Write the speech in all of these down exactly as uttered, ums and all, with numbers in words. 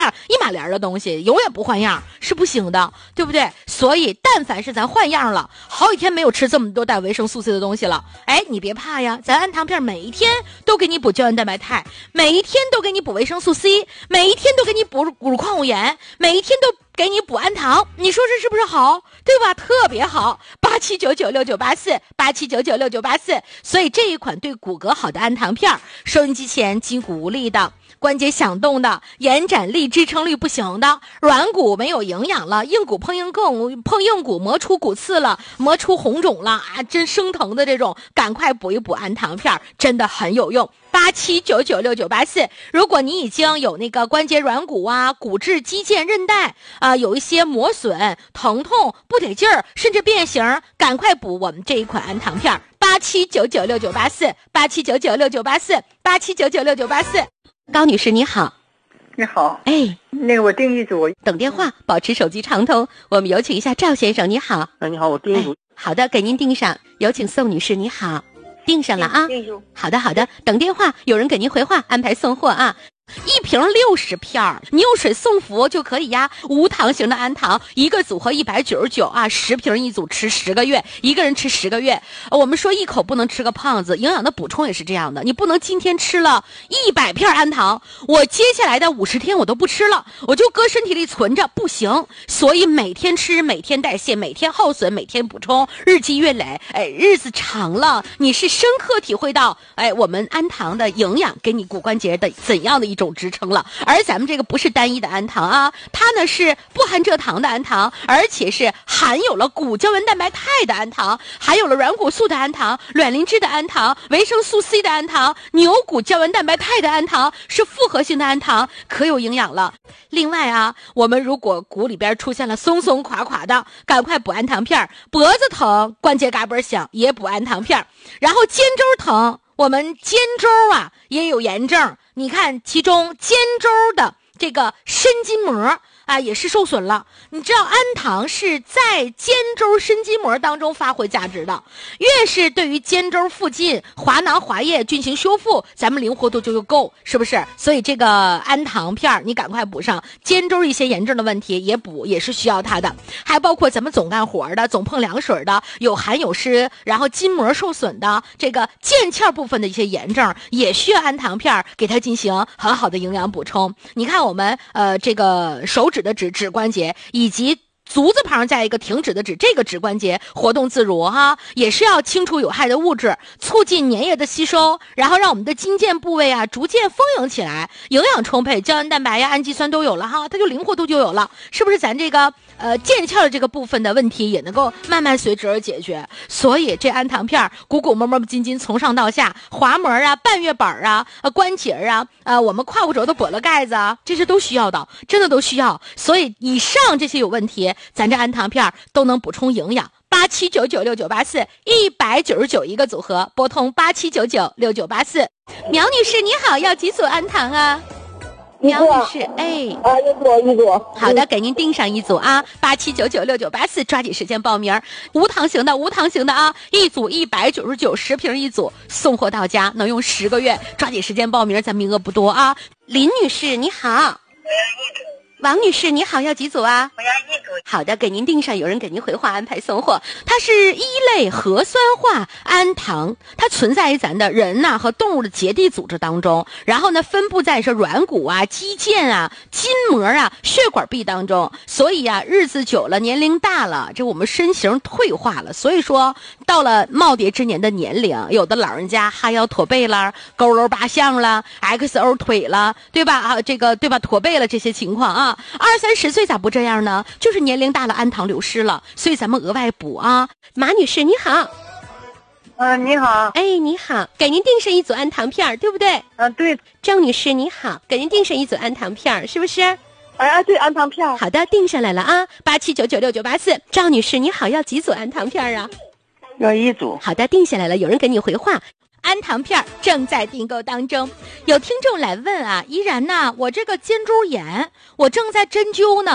一码帘的东西永远不换样是不行的，对不对？所以但凡是咱换样了，好几天没有吃这么多带维生素 C 的东西了，哎，你别怕呀，咱安糖片每一天都给你补胶原蛋白肽，每一天都给你补维生素 C， 每一天都给你补乳矿物盐，每一天都给你补氨糖，你说这是不是好？对吧？特别好。八七九九六九八四，八七九九六九八四。所以这一款对骨骼好的氨糖片，收音机前筋骨无力的、关节响动的、延展力支撑力不行的、软骨没有营养了、硬骨碰硬骨碰硬骨磨出骨刺了、磨出红肿了啊，真生疼的这种，赶快补一补氨糖片，真的很有用。八七九九六九八四。如果你已经有那个关节软骨啊、骨质、肌腱、韧带啊、呃，有一些磨损、疼痛、不得劲儿，甚至变形，赶快补我们这一款氨糖片。八七九九六九八四，八七九九六九八四，八七九九六九八四。高女士你好。 你好， 哎， 那个我订一组， 等电话，保持手机畅通。我们有请一下赵先生，你好。 哎，你好，我订一组、 哎。好的，给您订上。有请宋女士，你好。订上了啊，好的好的，等电话，有人给您回话，安排送货啊。一瓶六十片，你用水送服就可以呀。无糖型的氨糖，一个组合一百九十九啊，十瓶一组，吃十个月，一个人吃十个月。我们说一口不能吃个胖子，营养的补充也是这样的，你不能今天吃了一百片氨糖，我接下来的五十天我都不吃了，我就搁身体里存着，不行。所以每天吃，每天代谢，每天耗损，每天补充，日积月累，哎，日子长了，你是深刻体会到，哎，我们氨糖的营养给你骨关节的怎样的一种种支撑了。而咱们这个不是单一的氨糖啊，它呢是不含蔗糖的氨糖，而且是含有了骨胶原蛋白肽的氨糖，含有了软骨素的氨糖、卵磷脂的氨糖、维生素 C 的氨糖、牛骨胶原蛋白肽的氨糖，是复合性的氨糖，可有营养了。另外啊，我们如果骨里边出现了松松垮垮的，赶快补氨糖片；脖子疼、关节嘎嘣响，也补氨糖片。然后肩周疼，我们肩周啊也有炎症，你看其中肩周的这个深筋膜啊也是受损了。你知道氨糖是在肩周深筋膜当中发挥价值的，越是对于肩周附近滑囊滑液进行修复，咱们灵活度就又够，是不是？所以这个氨糖片你赶快补上，肩周一些炎症的问题也补，也是需要它的。还包括咱们总干活的、总碰凉水的、有寒有湿，然后筋膜受损的，这个腱鞘部分的一些炎症也需要氨糖片给它进行很好的营养补充。你看我们呃这个手指的指指关节以及足字旁加一个停止的止，这个指关节活动自如哈，也是要清除有害的物质，促进粘液的吸收，然后让我们的筋腱部位啊逐渐丰盈起来，营养充沛，胶原蛋白呀、氨基酸都有了哈，它就灵活度就有了，是不是？咱这个呃腱鞘的这个部分的问题也能够慢慢随之而解决。所以这氨糖片鼓鼓摸摸筋筋从上到下，滑膜啊、半月板啊、呃关节啊、呃我们胯骨轴的跛了盖子啊，这些都需要的，真的都需要。所以以上这些有问题，咱这氨糖片都能补充营养。八七九九六九八四，一百九十九一个组合，拨通八七九九六九八四。苗女士你好，要几组氨糖啊？苗女士，哎， 啊，一组一组。 好的，给您订上一组啊，八七九九六九八四，抓紧时间报名。无糖型的，无糖型的啊，一组一百九十九，十瓶一组，送货到家，能用十个月，抓紧时间报名，咱名额不多啊。林女士你好。王女士你好，要几组啊？ 我要一组。 好的，给您订上，有人给您回话安排送货。它是一类核酸化氨糖，它存在于咱的人呐、啊、和动物的结缔组织当中，然后呢分布在是软骨啊、肌腱啊、筋膜啊、血管壁当中。所以啊，日子久了，年龄大了，这我们身形退化了，所以说到了耄耋之年的年龄，有的老人家哈腰驼背了、佝偻八项了、X O 腿了，对吧？啊，这个对吧？驼背了这些情况啊。二三十岁咋不这样呢？就是年龄大了，氨糖流失了，所以咱们额外补啊。马女士你好。 呃，你好。 哎，你好，给您订上一组氨糖片，对不对？ 啊，对。 郑女士你好，给您订上一组氨糖片，是不是？ 哎呀，对，氨糖片。 好的，订上来了啊，八七九九六九八四。赵女士你好，要几组氨糖片啊？ 要一组。 好的，订下来了，有人给你回话。氨糖片正在订购当中。有听众来问啊，依然呐，我这个肩周炎，我正在针灸呢，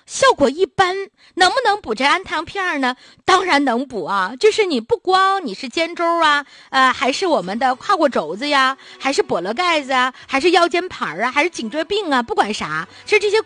效果一般，能不能补这氨糖片呢？当然能补啊！就是你不光你是肩周啊，呃，还是我们的胯骨轴子呀，还是脖了盖子啊，还是腰间盘啊，还是颈椎病啊，不管啥，是这些